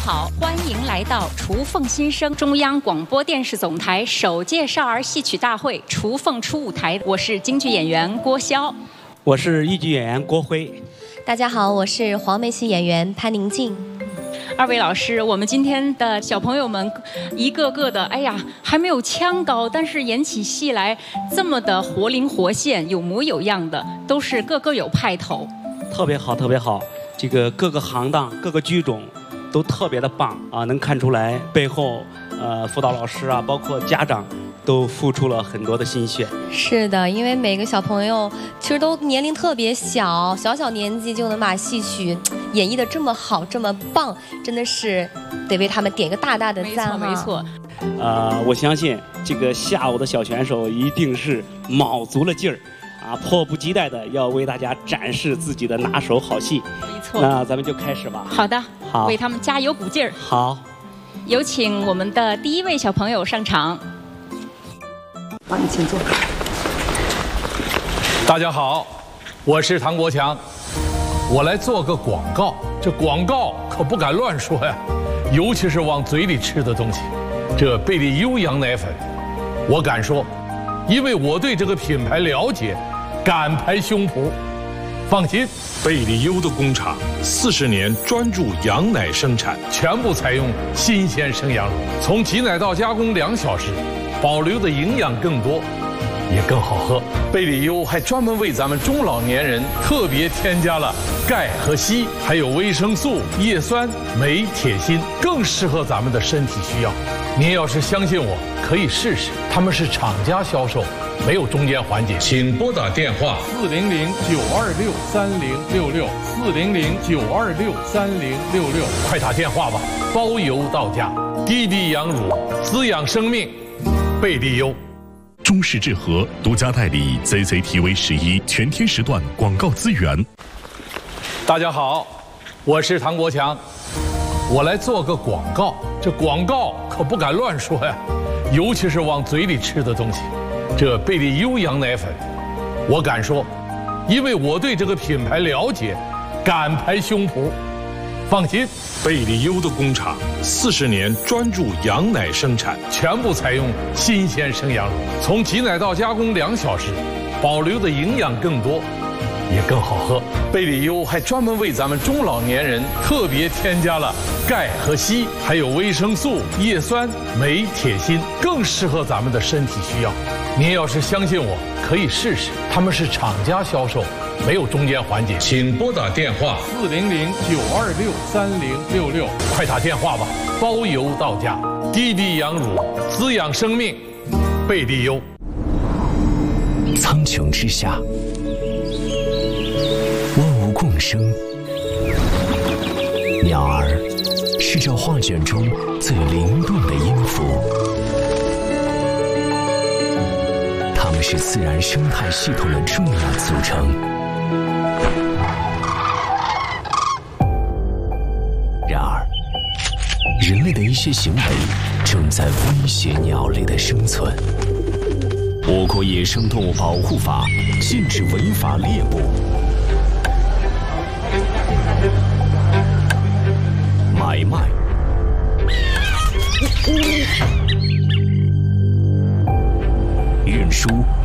好，欢迎来到雏凤新生中央广播电视总台首届少儿戏曲大会雏凤初舞台。我是京剧演员郭霄， 我是豫剧演员郭辉。 大家好，我是黄梅戏演员潘宁静。 二位老师，我们今天的小朋友们一个个的，哎呀，还没有腔高，但是演起戏来这么的活灵活现，有模有样的，都是个个有派头， 特别好，特别好。这个各个行当、各个剧种都特别的棒啊，能看出来背后辅导老师啊，包括家长都付出了很多的心血。 是的，因为每个小朋友其实都年龄特别小，小年纪就能把戏曲演绎得这么好、这么棒，真的是得为他们点一个大大的赞。 没错。 我相信这个下午的小选手一定是卯足了劲儿啊，迫不及待的要为大家展示自己的拿手好戏。 没错。那咱们就开始吧。 好的。 好， 为他们加油鼓劲儿。 好， 有请我们的第一位小朋友上场。 好，你请坐。 大家好，我是唐国强，我来做个广告。这广告可不敢乱说呀，尤其是往嘴里吃的东西。这贝利优羊奶粉，我敢说，因为我对这个品牌了解，敢拍胸脯。放心， 贝利优的工厂40年专注羊奶生产， 全部采用新鲜生羊乳，从挤奶到加工2小时，保留的营养更多，也更好喝。贝利优还专门为咱们中老年人特别添加了钙和硒，还有维生素、叶酸、镁、铁、锌，更适合咱们的身体需要。您要是相信我，可以试试，他们是厂家销售，没有中间环节。 请拨打电话 400-926-3066，400-926-3066，快打电话吧，包邮到家。滴滴羊乳，滋养生命，贝利优。 中视智和独家代理 ZZTV11全天时段广告资源。 大家好，我是唐国强，我来做个广告。这广告可不敢乱说呀，尤其是往嘴里吃的东西。这贝利优羊奶粉，我敢说，因为我对这个品牌了解，敢拍胸脯。放心， 贝利优的工厂40年专注羊奶生产， 全部采用新鲜生羊乳，从挤奶到加工2小时，保留的营养更多，也更好喝。贝利优还专门为咱们中老年人特别添加了钙和硒，还有维生素、叶酸、镁、铁、锌，更适合咱们的身体需要。您要是相信我，可以试试，他们是厂家销售，没有中间环节。 请拨打电话 400-926-3066，快打电话吧，包邮到家。滴滴羊乳，滋养生命，贝利优。 苍穹之下，万物共生，鸟儿是这画卷中最灵动的音符，它们是自然生态系统的重要组成。然而，人类的一些行为正在威胁鸟类的生存。我国野生动物保护法禁止违法猎捕、买卖、运输、